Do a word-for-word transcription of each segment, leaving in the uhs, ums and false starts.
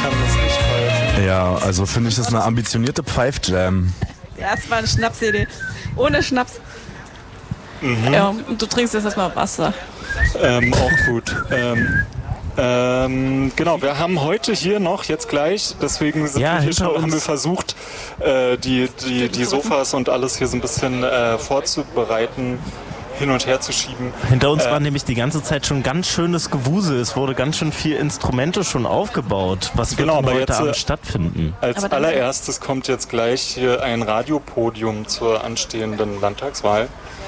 kann das nicht pfeifen. Ja, also finde ich das eine ambitionierte Pfeif-Jam. Ja, es war eine Schnapsidee. Ohne Schnaps. Mhm. Ja, und du trinkst jetzt erstmal Wasser. Ähm, auch gut. Ähm, ähm, genau, wir haben heute hier noch, jetzt gleich, deswegen sind Ja, wir hier hinter schon, haben wir uns. versucht, äh, die, die, die Sofas und alles hier so ein bisschen äh, vorzubereiten, hin und her zu schieben. Hinter uns Äh, war nämlich die ganze Zeit schon ganz schönes Gewusel. Es wurde ganz schön viel Instrumente schon aufgebaut. Was wird Genau, denn aber heute jetzt, Abend äh, stattfinden? Als Aber dann- allererstes kommt jetzt gleich hier ein Radiopodium zur anstehenden Landtagswahl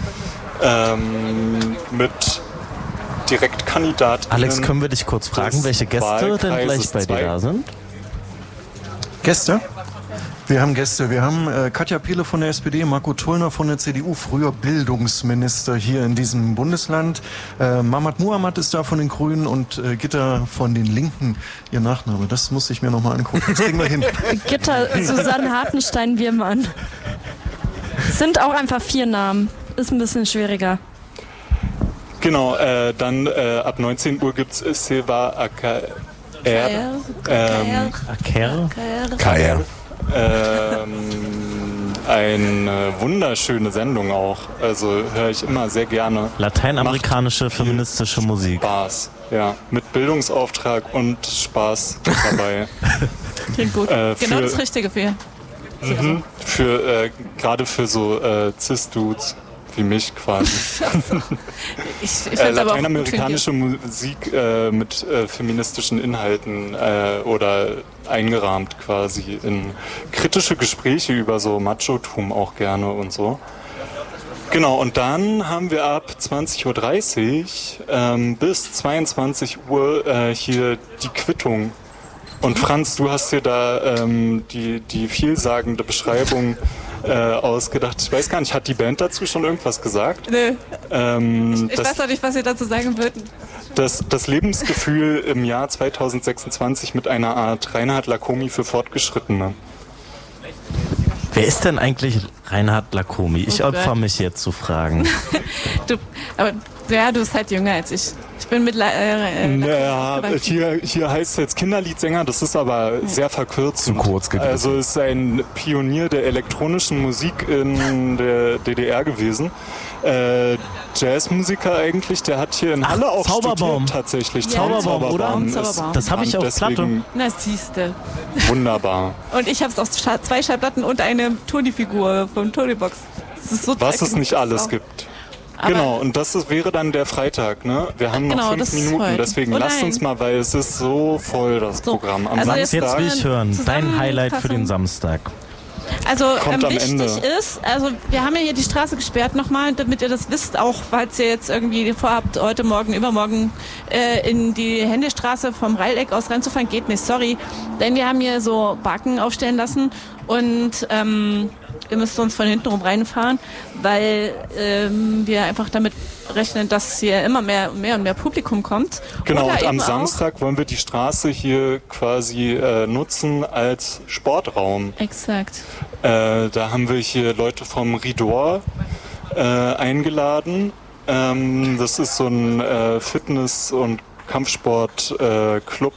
ähm, mit Direktkandidatinnen. Alex, können wir dich kurz fragen, des welche Gäste denn gleich Wahlkreises bei dir zwei. da sind? Gäste? Wir haben Gäste. Wir haben äh, Katja Piele von der S P D, Marco Tullner von der C D U, früher Bildungsminister hier in diesem Bundesland. Äh, Mahmat Muhammad ist da von den Grünen und äh, Gitta von den Linken. Ihr Nachname, das muss ich mir nochmal angucken. Das kriegen wir hin. Gitta, Susanne Hartenstein, Wirmann. Sind auch einfach vier Namen. Ist ein bisschen schwieriger. Genau, äh, dann äh, ab neunzehn Uhr gibt es Silva A K R. Ähm, Aker? K R. ähm, eine wunderschöne Sendung auch. Also höre ich immer sehr gerne. Lateinamerikanische Macht viel feministische Musik. Spaß, ja. Mit Bildungsauftrag und Spaß dabei. Klingt gut. Äh, genau für- das Richtige für ihn. Mhm. Für, äh, gerade für so äh, Cis-Dudes wie mich quasi. Ich, ich äh, find's aber auch lateinamerikanische Musik äh, mit äh, feministischen Inhalten äh, oder eingerahmt quasi in kritische Gespräche über so Machotum auch gerne und so. Genau, und dann haben wir ab zwanzig Uhr dreißig ähm, bis zweiundzwanzig Uhr äh, hier die Quittung. Und Franz, du hast dir da ähm, die, die vielsagende Beschreibung äh, ausgedacht. Ich weiß gar nicht, hat die Band dazu schon irgendwas gesagt? Nö. Ähm, Ich das, weiß auch nicht, was Sie dazu sagen würden. das, das Lebensgefühl im Jahr zweitausendsechsundzwanzig mit einer Art Reinhard Lacomi für Fortgeschrittene. Wer ist denn eigentlich Reinhard Lacomi? Ich Oh opfer Gott. mich jetzt zu fragen. Du, aber ja, du bist halt jünger als ich. Ich bin mit... Äh, äh, Ja, aufgewachsen. hier, hier heißt es jetzt Kinderliedsänger, das ist aber sehr verkürzt. Zu kurz gegriffen. Also ist ein Pionier der elektronischen Musik in der D D R gewesen. Äh, Jazzmusiker eigentlich, der hat hier in Halle auch Zauberbaum. studiert tatsächlich. Ja. Zauberbaum, oder? ist Zauberbaum. Das habe ich auf Platte. deswegen Na, siehste. wunderbar. Und ich hab's auf Scha- zwei Schallplatten und eine Tony-Figur von Tonybox. Das ist so Was es dreckig. nicht alles Auch. gibt. Aber- Genau, und das ist, wäre dann der Freitag, ne? Wir haben noch Genau, fünf das ist Minuten, heute. deswegen Oh lasst nein. uns mal, weil es ist so voll, das So, Programm. Am also Max, jetzt- jetzt will ich hören. Dein Zusammenfassung. Highlight für den Samstag. Also Kommt ähm, am wichtig Ende. ist, also wir haben ja hier die Straße gesperrt nochmal, damit ihr das wisst, auch falls ihr jetzt irgendwie vorhabt, heute Morgen, übermorgen äh, in die Händestraße vom Reileck aus reinzufahren, geht nicht, sorry. Denn wir haben hier so Baken aufstellen lassen und ähm, ihr müsst uns von hinten rum reinfahren, weil ähm, wir einfach damit rechnen, dass hier immer mehr, mehr und mehr Publikum kommt. Genau, Oder und am eben auch- Samstag wollen wir die Straße hier quasi äh, nutzen als Sportraum. Exakt. Äh, da haben wir hier Leute vom Ridor äh, eingeladen. Ähm, das ist so ein äh, Fitness- und Kampfsport-Club.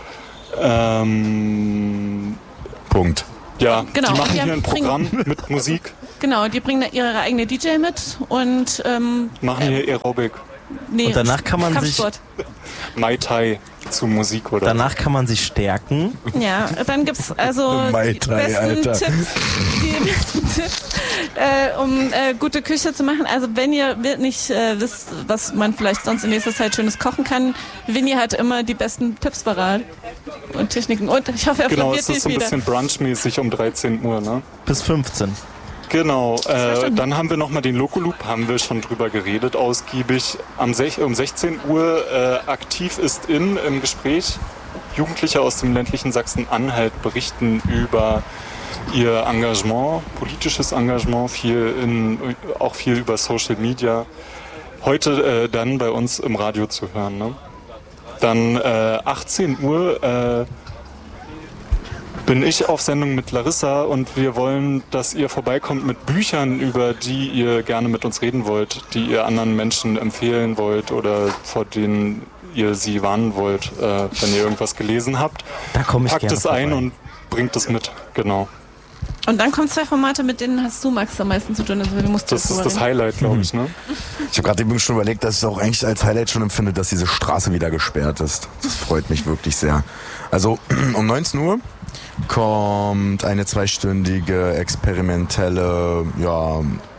ähm, Punkt. ja, Genau, die und machen die hier ein haben- Programm mit Musik, Genau, die bringen da ihre eigene D J mit und ähm, machen hier Aerobic, nee, Und danach kann man sich- Kampfsport. Mai Tai zu Musik oder Danach kann man sich stärken. Ja, dann gibt's also Mai die Tai, besten Alter. Tipps, die besten Tipps äh, um äh, gute Küche zu machen. Also wenn ihr nicht äh, wisst, was man vielleicht sonst in nächster Zeit Schönes kochen kann, Winnie hat immer die besten Tipps parat und Techniken. Und ich hoffe, er Genau, probiert es ist nicht so ein wieder. bisschen brunchmäßig um dreizehn Uhr, ne? Bis fünfzehn. Genau, äh, Stunden. dann haben wir nochmal den Locoloop, haben wir schon drüber geredet, ausgiebig. Am sech- um sechzehn Uhr äh, aktiv ist in im Gespräch. Jugendliche aus dem ländlichen Sachsen-Anhalt berichten über ihr Engagement, politisches Engagement, viel in, auch viel über Social Media. Heute äh, dann bei uns im Radio zu hören. Ne? Dann äh, achtzehn Uhr äh, bin ich auf Sendung mit Larissa und wir wollen, dass ihr vorbeikommt mit Büchern, über die ihr gerne mit uns reden wollt, die ihr anderen Menschen empfehlen wollt oder vor denen ihr sie warnen wollt, äh, wenn ihr irgendwas gelesen habt. Da komme ich Packt gerne es ein vorbei. und bringt es mit, genau. Und dann kommen zwei Formate, mit denen hast du, Max, am meisten zu tun. Also du musst Das ist das Highlight, glaube ich, ne? Ich habe gerade eben schon überlegt, dass ich es auch eigentlich als Highlight schon empfinde, dass diese Straße wieder gesperrt ist. Das freut mich wirklich sehr. Also um neunzehn Uhr kommt eine zweistündige experimentelle, ja,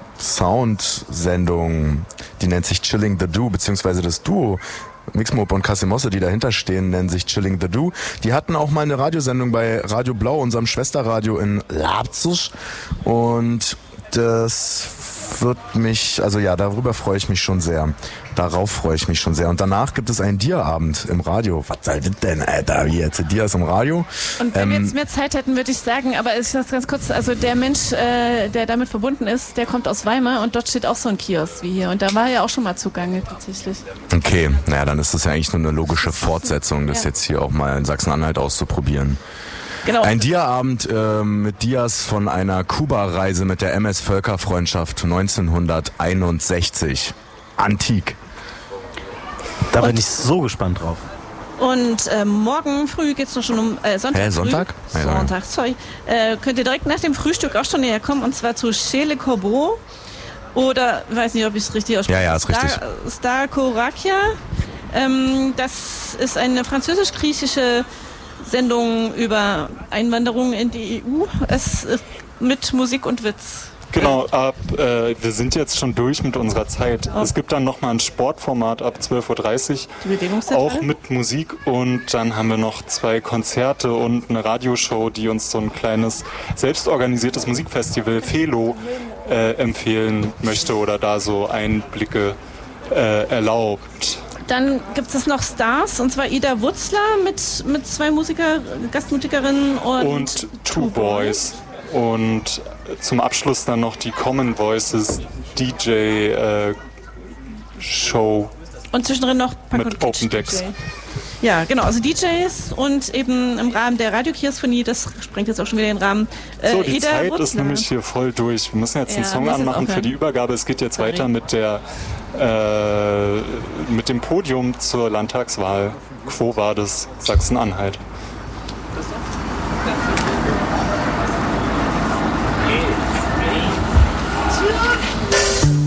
Soundsendung, die nennt sich Chilling the Do, beziehungsweise das Duo Mixmob und Casimosse, die dahinter stehen, nennen sich Chilling the Do. Die hatten auch mal eine Radiosendung bei Radio Blau, unserem Schwesterradio in Leipzig. Und das wird mich, also ja, darüber freue ich mich schon sehr. Darauf freue ich mich schon sehr. Und danach gibt es einen Dia-Abend im Radio. Was soll das denn, Alter? Wie jetzt? Dias im Radio? Und wenn wir Ähm, jetzt mehr Zeit hätten, würde ich sagen, aber ich sage ganz kurz, also der Mensch, äh, der damit verbunden ist, der kommt aus Weimar und dort steht auch so ein Kiosk wie hier. Und da war er ja auch schon mal zugange tatsächlich. Okay, naja, dann ist das ja eigentlich nur eine logische Fortsetzung, das Ja. jetzt hier auch mal in Sachsen-Anhalt auszuprobieren. Genau. Ein Dia-Abend äh, mit Dias von einer Kuba-Reise mit der M S Völkerfreundschaft neunzehnhunderteinundsechzig. Antik. Da bin ich so gespannt drauf. Und äh, morgen früh geht es noch schon um äh, Sonntag. Hä, Sonntag? Früh. Ja, Sonntag, sorry. Äh, könnt ihr direkt nach dem Frühstück auch schon näher kommen und zwar zu Chez Le Corbeau. Oder, weiß nicht, ob ich es richtig ausspreche. Ja, ja, ist richtig. Star, Star Korakia. Ähm, das ist eine französisch-griechische Sendung über Einwanderung in die E U. Es ist mit Musik und Witz. Genau, ab, äh, wir sind jetzt schon durch mit unserer Zeit. Es gibt dann nochmal ein Sportformat ab zwölf Uhr dreißig, Die Bewegungszentrale? auch mit Musik. Und dann haben wir noch zwei Konzerte und eine Radioshow, die uns so ein kleines selbstorganisiertes Musikfestival Felo äh, empfehlen möchte oder da so Einblicke äh, erlaubt. Dann gibt es noch Stars, und zwar Ida Wurzler mit, mit zwei Musiker, Gastmusikerinnen und, Und Two Boys. Und zum Abschluss dann noch die Common Voices D J äh, Show. Und zwischendrin noch Punk Mit und Kitsch Open Decks. D J. Ja, genau, also D Js und eben im Rahmen der Radiokiosophonie, das sprengt jetzt auch schon wieder den Rahmen. Äh, So, die Ida Zeit Wurzler. ist nämlich hier voll durch. Wir müssen jetzt einen Ja, Song muss jetzt anmachen für aufhören. die Übergabe. Es geht jetzt Sorry. weiter mit der äh, mit dem Podium zur Landtagswahl. Quo Vadis, Sachsen-Anhalt. Hey, hey.